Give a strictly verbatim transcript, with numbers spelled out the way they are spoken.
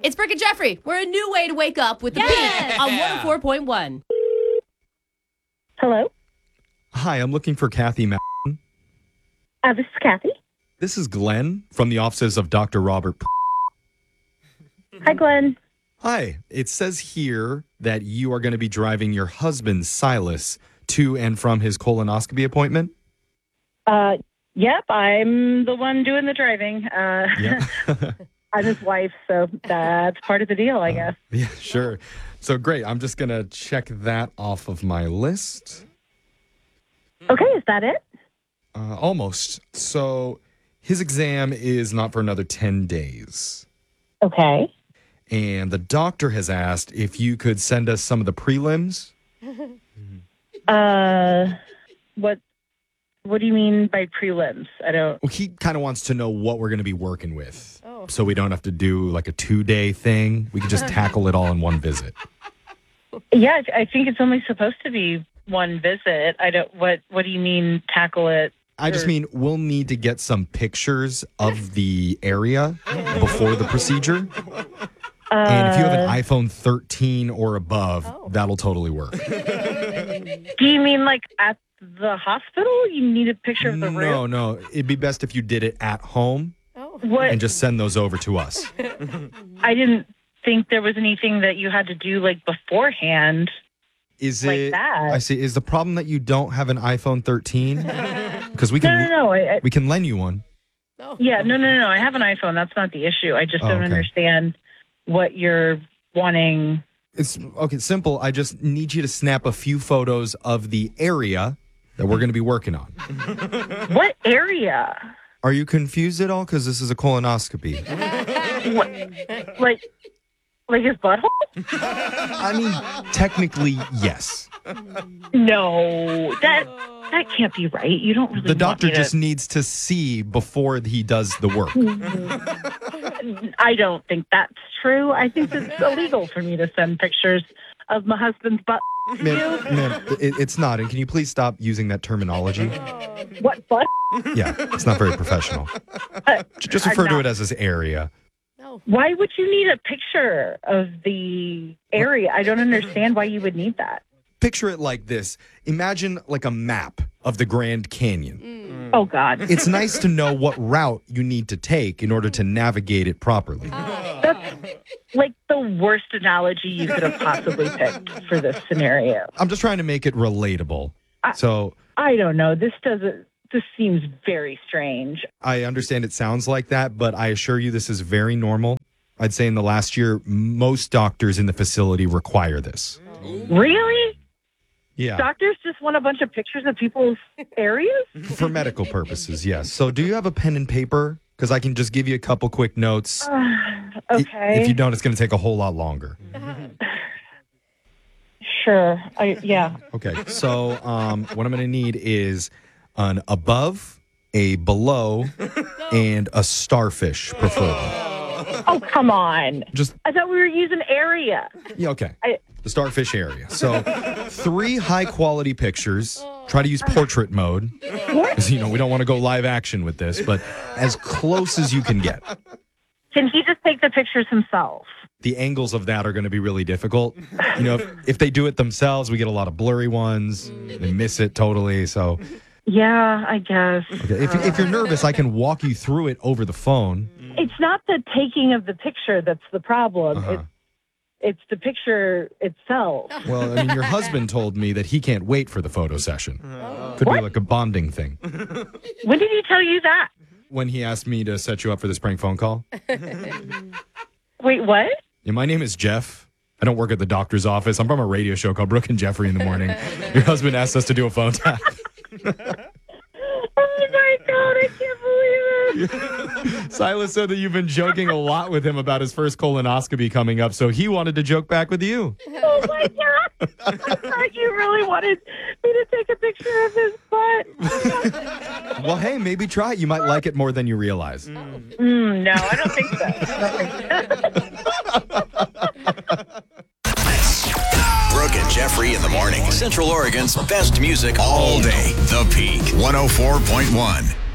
It's Brooke and Jeffrey. We're a new way to wake up with the Yes. Peak on one oh four point one. Hello? Hi, I'm looking for Kathy Ma- Uh, this is Kathy. This is Glenn from the offices of Doctor Robert. P- Hi, Glenn. Hi. It says here that you are going to be driving your husband, Silas, to and from his colonoscopy appointment. Uh, yep, I'm the one doing the driving. Uh, Yeah. I'm his wife, so that's part of the deal, I guess. Yeah, sure. So great. I'm just going to check that off of my list. Okay, is that it? Uh, almost. So his exam is not for another ten days. Okay. And the doctor has asked if you could send us some of the prelims. Uh, what What do you mean by prelims? I don't. Well, he kind of wants to know what we're going to be working with. Oh. So we don't have to do like a two-day thing. We can just tackle it all in one visit. Yeah, I think it's only supposed to be one visit. I don't. What What do you mean tackle it? I just mean we'll need to get some pictures of the area before the procedure. Uh, And if you have an iPhone thirteen or above, Oh. that'll totally work. do you mean like at the hospital? You need a picture of the room? No, no. It'd be best if you did it at home Oh. What? and just send those over to us. I didn't think there was anything that you had to do like beforehand. Is Like it? that. I see. Is the problem that you don't have an iPhone thirteen? Because we No, can no, no. I, I, we can lend you one. Oh. yeah, no, no, no. I have an iPhone. That's not the issue. I just Oh, don't okay. understand what you're wanting. It's okay. Simple. I just need you to snap a few photos of the area that we're going to be working on. What area? Are you confused at all? Because this is a colonoscopy. What, like, like his butthole? I mean, technically, yes. No, that that can't be right. You don't really. The doctor want me to- just needs to see before he does the work. I don't think that's true. I think it's illegal for me to send pictures of my husband's butt. Ma'am, ma'am, it, it's not. And can you please stop using that terminology? What butt? Yeah, it's not very professional. Uh, J- Just I'm refer to not- it as this area. No. Why would you need a picture of the area? I don't understand why you would need that. Picture it like this. Imagine like a map of the Grand Canyon. Oh God, It's nice to know what route you need to take in order to navigate it properly. that's like the worst analogy you could have possibly picked for this scenario. I'm just trying to make it relatable. So I don't know. This doesn't. This seems very strange. I understand it sounds like that, but I assure you this is very normal. I'd say in the last year, most doctors in the facility require this. Really? Yeah, Doctors just want a bunch of pictures of people's areas? for medical purposes, yes. So do you have a pen and paper? Because I can just give you a couple quick notes. I- Okay. If you don't, it's going to take a whole lot longer. Sure. I, yeah. Okay, so um, what I'm going to need is an above, a below, and a starfish, preferably. Oh, come on. Just, I thought we were using area. yeah, okay. I, The starfish area. So three high-quality pictures. Try to use portrait mode. Because, you know, we don't want to go live action with this, but as close as you can get. can he just take the pictures himself? The angles of that are going to be really difficult. You know, if, if they do it themselves, we get a lot of blurry ones. They miss it totally. So Yeah, I guess. okay. if, if you're nervous, I can walk you through it over the phone. It's not the taking of the picture that's the problem. Uh-huh. It's it's the picture itself. Well, I mean, your husband told me that he can't wait for the photo session. Could be What? like a bonding thing. When did he tell you that? When he asked me to set you up for this prank phone call. Wait, what? Yeah, my name is Jeff. I don't work at the doctor's office. I'm from a radio show called Brooke and Jeffrey in the Morning. Your husband asked us to do a phone tap. Oh my God, I can't believe it. Silas said that you've been joking a lot with him about his first colonoscopy coming up, so he wanted to joke back with you. Oh my God. I thought you really wanted me to take a picture of his butt. Well, hey, maybe try it. You might like it more than you realize. Mm, no, I don't think so. I don't think so. Brooke and Jeffrey in the morning. Central Oregon's best music all day. The Peak one oh four point one.